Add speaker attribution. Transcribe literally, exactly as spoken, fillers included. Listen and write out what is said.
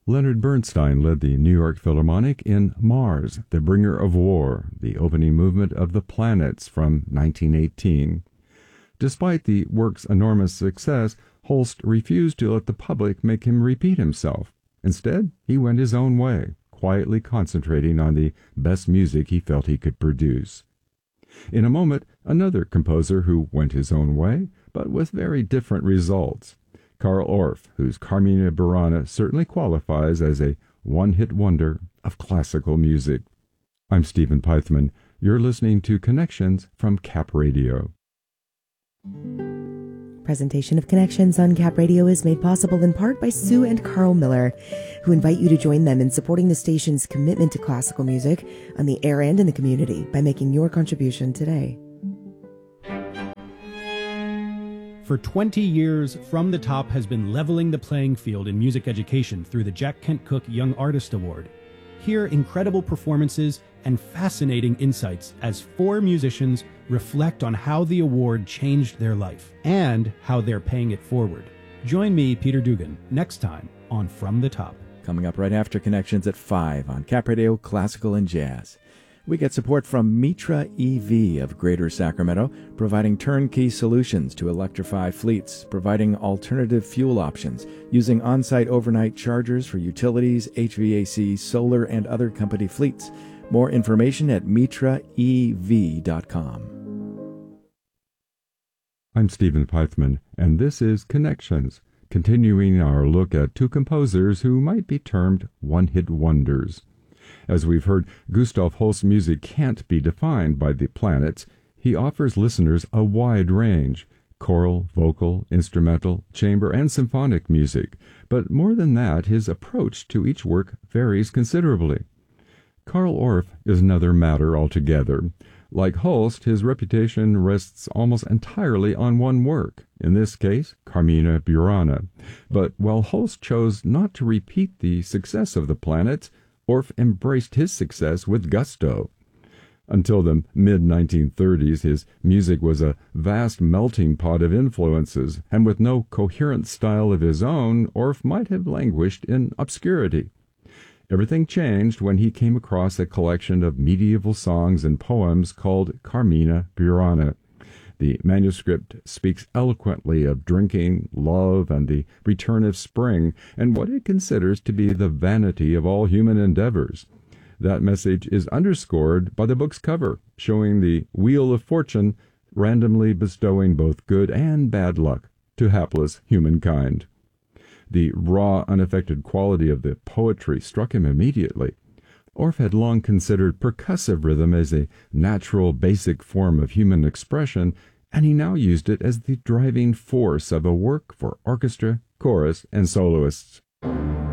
Speaker 1: Leonard Bernstein led the New York Philharmonic in Mars, the Bringer of War, the opening movement of The Planets from nineteen eighteen. Despite the work's enormous success, Holst refused to let the public make him repeat himself. Instead, he went his own way, quietly concentrating on the best music he felt he could produce. In a moment, another composer who went his own way, but with very different results. Carl Orff, whose Carmina Burana certainly qualifies as a one-hit wonder of classical music. I'm Stephen Pythman. You're listening to Connections from Cap Radio.
Speaker 2: Presentation of Connections on Cap Radio is made possible in part by Sue and Carl Miller, who invite you to join them in supporting the station's commitment to classical music on the air and in the community by making your contribution today.
Speaker 3: For twenty years, From the Top has been leveling the playing field in music education through the Jack Kent Cooke Young Artist Award. Hear incredible performances and fascinating insights as four musicians reflect on how the award changed their life and how they're paying it forward. Join me, Peter Dugan, next time on From the Top.
Speaker 4: Coming up right after Connections at five on Cap Radio Classical and Jazz. We get support from Mitra E V of Greater Sacramento, providing turnkey solutions to electrify fleets, providing alternative fuel options, using on-site overnight chargers for utilities, H V A C, solar, and other company fleets. More information at mitra e v dot com.
Speaker 1: I'm Stephen Pythman, and this is Connections, continuing our look at two composers who might be termed one-hit wonders. As we've heard, Gustav Holst's music can't be defined by the planets. He offers listeners a wide range: choral, vocal, instrumental, chamber, and symphonic music. But more than that, his approach to each work varies considerably. Carl Orff is another matter altogether. Like Holst, his reputation rests almost entirely on one work, in this case, Carmina Burana. But while Holst chose not to repeat the success of the planets, Orff embraced his success with gusto. Until the mid nineteen thirties, his music was a vast melting pot of influences, and with no coherent style of his own, Orff might have languished in obscurity. Everything changed when he came across a collection of medieval songs and poems called Carmina Burana. The manuscript speaks eloquently of drinking, love, and the return of spring, and what it considers to be the vanity of all human endeavors. That message is underscored by the book's cover, showing the wheel of fortune randomly bestowing both good and bad luck to hapless humankind. The raw, unaffected quality of the poetry struck him immediately. Orff had long considered percussive rhythm as a natural, basic form of human expression, and he now used it as the driving force of a work for orchestra, chorus, and soloists.